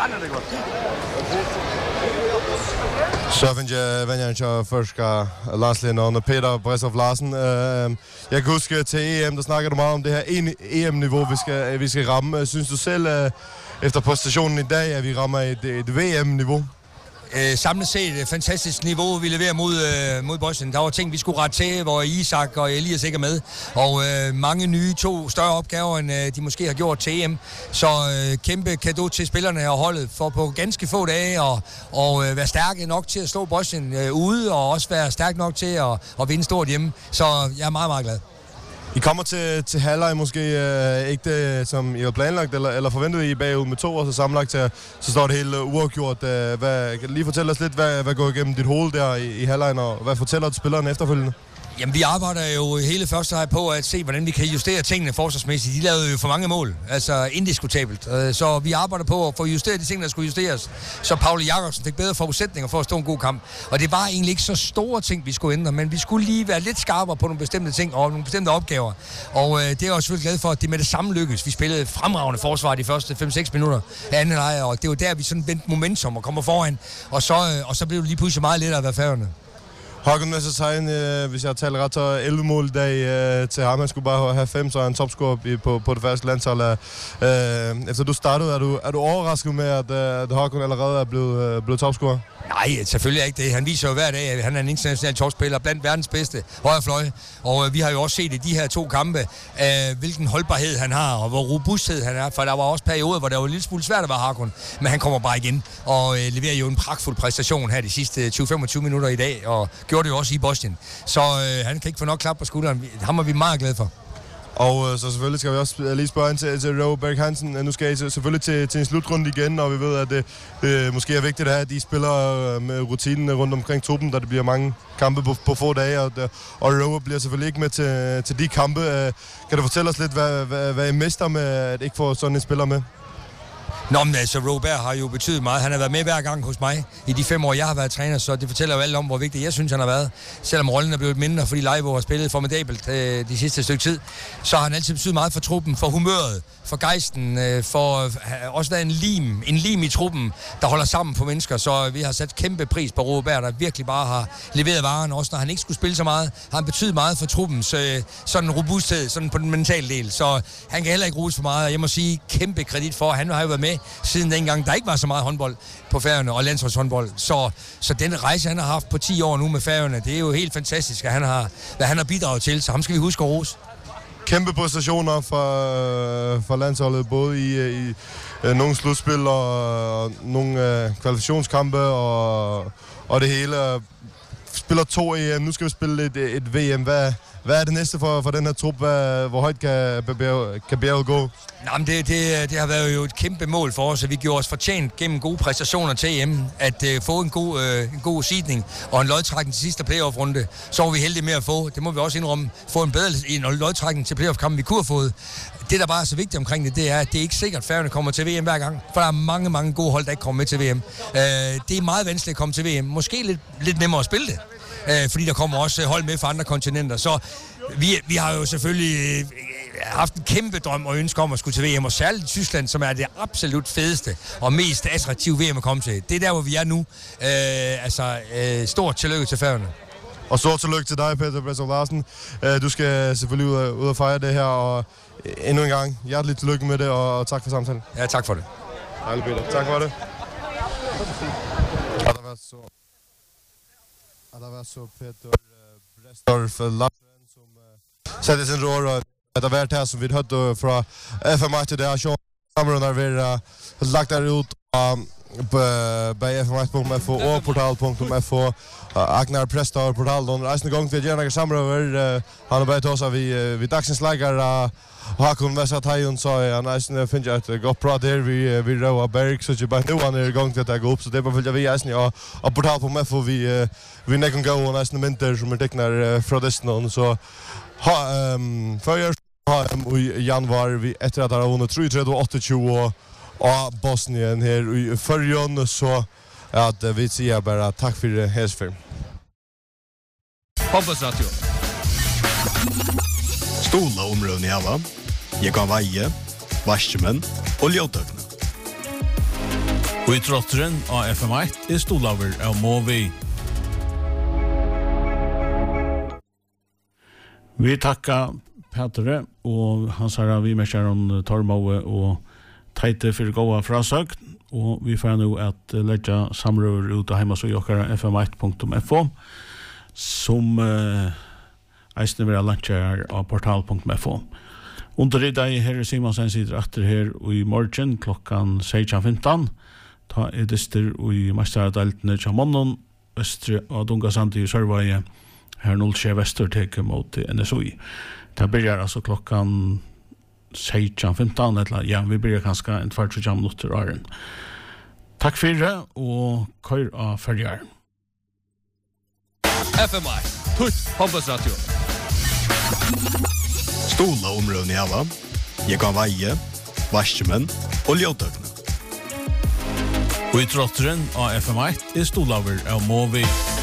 Så finner jeg vennerne til første landslinjen, Peter Bressov Larsen. Jeg kan huske til EM, der snakker du meget om det her EM-niveau, vi skal ramme. Synes du selv, efter præstationen i dag, at vi rammer et VM-niveau? Samlet set et fantastisk niveau, vi leverer mod Bosnien. Der var ting, vi skulle rette til, hvor Isak og Elias ikke er med. Og mange nye, 2 større opgaver, end de måske har gjort til EM. Så kæmpe cadeau til spillerne og holdet for på ganske få dage og være stærke nok til at slå Bosnien ude, og også være stærke nok til at vinde stort hjemme. Så jeg er meget, meget glad. I kommer til halvleg måske ikke det, som I har planlagt, eller forventet I bagud med 2, og så sammenlagt til, så står det helt uafgjort. Kan du lige fortælle os lidt, hvad går igennem dit hoved der i halvlejen, og hvad fortæller du spillerne efterfølgende? Jamen, vi arbejder jo hele første halvleg på at se, hvordan vi kan justere tingene forsvarsmæssigt. De lavede jo for mange mål, altså indiskutabelt. Så vi arbejder på at få justeret de ting, der skulle justeres. Så Paul Jakobsen fik bedre forudsætninger for at stå en god kamp. Og det var egentlig ikke så store ting, vi skulle ændre, men vi skulle lige være lidt skarpere på nogle bestemte ting og nogle bestemte opgaver. Og det er jeg også selvfølgelig glad for, at det med det samme lykkes. Vi spillede fremragende forsvar de første 5-6 minutter af anden halvleg, og det var der, vi sådan vendte momentum og kommer foran. Og så blev det lige pludselig meget lettere at være færøerne. Håkon Messerstein, hvis jeg taler ret, så 11 mål i dag til ham. Han skulle bare have 5, så er han topscorer på det første landshold. Efter du startede, er du overrasket med, at Håkon allerede er blevet topscorer? Nej, selvfølgelig ikke det. Han viser jo hver dag, at han er en international topspiller blandt verdens bedste højrefløje. Og vi har jo også set i de her 2 kampe, hvilken holdbarhed han har, og hvor robusthed han er. For der var også perioder, hvor det var en lille smule svært at være Håkon, men han kommer bare igen og leverer jo en pragtfuld præstation her de sidste 20-25 minutter i dag, og gjorde det jo også i Bosnien. Så han kan ikke få nok klap på skulderen. Ham er vi meget glade for. Og så selvfølgelig skal vi også lige spørge ind til Roe Berg Hansen. Nu skal I selvfølgelig til en slutrunde igen, og vi ved, at det måske er vigtigt, at de spiller med rutinen rundt omkring truppen, da det bliver mange kampe på få dage, og Roe bliver selvfølgelig ikke med til de kampe. Kan du fortælle os lidt, hvad I mister med at ikke få sådan en spiller med? Nå, men altså, Robert har jo betydet meget. Han har været med hver gang hos mig i de 5 år, jeg har været træner, så det fortæller jo alt om, hvor vigtigt jeg synes, han har været. Selvom rollen er blevet mindre, fordi Leibo har spillet formidabelt de sidste stykke tid, så har han altid betydet meget for truppen, for humøret, for gejsten, for også været en lim i truppen, der holder sammen på mennesker. Så vi har sat kæmpe pris på Robert, der virkelig bare har leveret varen. Også når han ikke skulle spille så meget, har han betydet meget for truppens sådan robusthed, sådan på den mentale del. Så han kan heller ikke rose for meget. Jeg må sige kæmpe kredit for, han har jo været med siden dengang, der ikke var så meget håndbold på Færøerne og landsholdshåndbold. Så den rejse, han har haft på 10 år nu med Færøerne, det er jo helt fantastisk, hvad han har bidraget til. Så ham skal vi huske at rose. Kæmpe præstationer for landsholdet, både i nogle slutspil og nogle kvalifikationskampe og det hele. Spiller 2 EM, nu skal vi spille et VM. Hvad er det næste for den her trup? Hvor højt kan bjerget gå? Jamen, det har været jo et kæmpe mål for os, at vi gjorde os fortjent gennem gode præstationer til EM, at få en god seedning og en lodtrækning til sidste playoff-runde. Så var vi heldige med at få, det må vi også indrømme, få en bedre lodtrækning til playoff-kampen, vi kunne have fået. Det, der bare er så vigtigt omkring det er, at det er ikke sikkert, at Færøerne kommer til VM hver gang. For der er mange, mange gode hold, der ikke kommer med til VM. Det er meget vanskeligt at komme til VM. Måske lidt nemmere at spille det. Fordi der kommer også hold med fra andre kontinenter. Så vi har jo selvfølgelig haft en kæmpe drøm og ønske om at skulle til VM, og særligt Tyskland, som er det absolut fedeste og mest attraktive VM at komme til. Det er der, hvor vi er nu. Stort tillykke til Færøerne. Og stort tillykke til dig, Peter Bressov Larsen. Du skal selvfølgelig ud og fejre det her, og endnu en gang hjerteligt tillykke med det, og tak for samtalen. Ja, tak for det. Dejligt, Peter. Tak for det. Og der var så Peter Bressov Larsen, som satte sin rår, og det har været her, som vi hørte fra FM1 til det her show. Samråden har været lagt der ud på FM1.fo og portal.fo. Agnar Prestor portalen og reisende gang til at gjøre noen samråder. Han har bare til oss at vi dagsens leger Håkon Messerstein, så han reisende finner et godt prat her. Vi Roa Berg, så ikke bare nå han i gang til at gå opp, så det bare følger vi reisende. Og portal.fo vi nekken gå og reisende mynter som tekner fra desten. Så før i januar, vi etter at det har vunnet 33-28 og Bosnien her i førjen, så at vi sier bare takk for hesfilm. Fotbollsradio. Stola områden i alla. Jeg kan veie, varsmen og ljøtøkene. Og i trotteren av FM1 er stolaver av Movi. Vi takkar Petre og hans herra vimerskjæren Tormoe og Teite for gåa frasøgn. Og vi får nå at legge samrøver ut av hjemme så jokkere fm1.fo som eisne vil ha lansjer av portal.fo. Under i dag her Simonsen sitter etter her i morgen klokkan 16:15. Ta dister i mesteradaltene til Månen, Østre og Dungasandi i Sørveie. Her 07 Vester teker mot NSOI. Det begynner altså klokkan 16:15, eller ja, vi begynner kanskje en 40 minutter åren. Takk for det, og køyr av ferger. FMI, tutt håndballsradio. Stola områden i alla. Jeg kan veie, varskemenn og ljøtøkene. Og i trotteren av FM1 er stolaver av Movi.